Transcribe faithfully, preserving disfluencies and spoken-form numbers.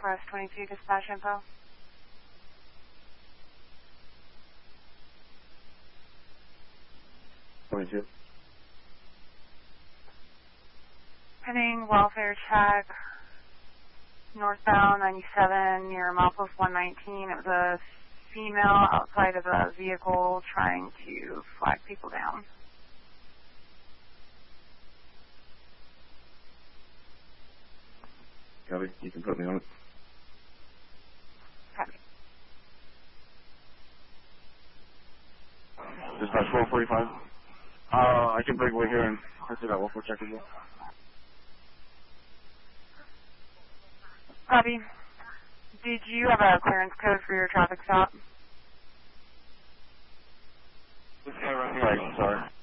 Northwest twenty-two dispatch info. twenty-two. Pending welfare check, northbound ninety-seven near Milepost one nineteen. It was a female outside of a vehicle trying to flag people down. Copy. You can put me on it. Copy. Dispatch four forty-five. Uh, I can break away here and I see that welfare check as well. Copy. Did you have a clearance code for your traffic stop? This guy running right, sorry.